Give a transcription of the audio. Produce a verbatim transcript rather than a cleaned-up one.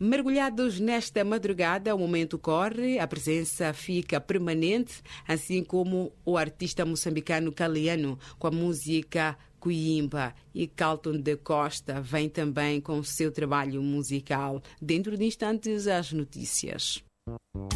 Mergulhados nesta madrugada, o momento corre, a presença fica permanente, assim como o artista moçambicano Caliano, com a música Cuiimba, e Carlton da Costa vem também com o seu trabalho musical. Dentro de instantes, as notícias.